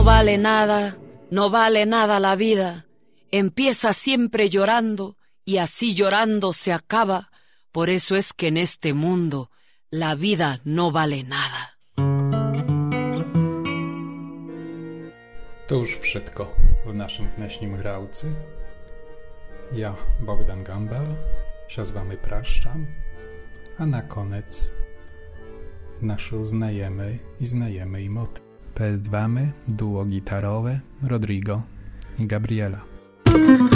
No vale nada la vida. Empieza siempre llorando y así llorando se acaba. Por eso es que en este mundo la vida no vale nada. To już wszystko w naszym dnešním grałcy. Ja, Bogdan Gambal, się z wami praszczam, a na koniec nasze znajemy motyw. Przed wami duo gitarowe Rodrigo i Gabriela.